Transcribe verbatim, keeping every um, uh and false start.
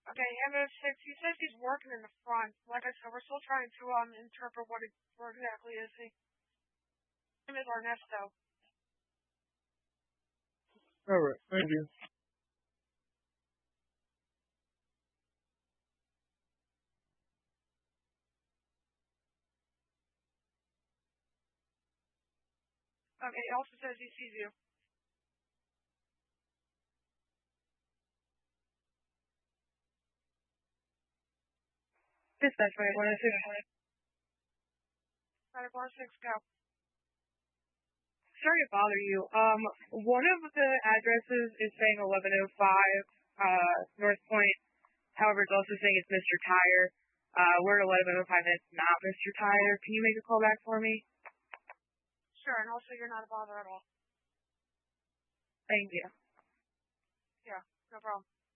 Okay, and then since he says he's working in the front, like I said, we're still trying to um interpret what, it, what exactly is he. His name is Ernesto. All right, thank you. Okay, he also says he sees you. Dispatch, right, one oh six. Bar six, go. Sorry to bother you. Um, one of the addresses is saying eleven oh five, uh, North Point. However, it's also saying it's Mister Tire. Uh, we're at eleven oh five and it's not Mister Tire. Can you make a call back for me? Sure, and also you're not a bother at all. Thank you. Yeah, no problem.